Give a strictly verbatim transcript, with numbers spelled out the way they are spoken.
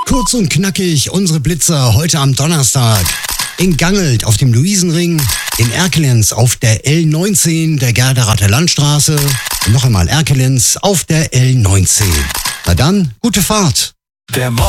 Kurz und knackig unsere Blitzer heute am Donnerstag. In Gangelt auf dem Luisenring, in Erkelenz auf der L neunzehn der Gerderater Landstraße und noch einmal Erkelenz auf der L neunzehn. Na dann, gute Fahrt. Der